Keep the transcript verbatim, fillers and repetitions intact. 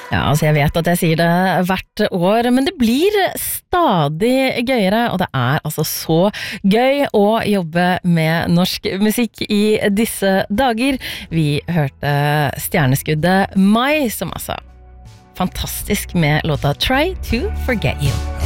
Ja, altså jeg vet at jeg sier det hvert år, men det blir stadig gøyere, og det er altså så gøy å jobbe med norsk musikk i disse dager. Vi hørte stjerneskuddet Mai, som altså fantastisk med låta Try to Forget You.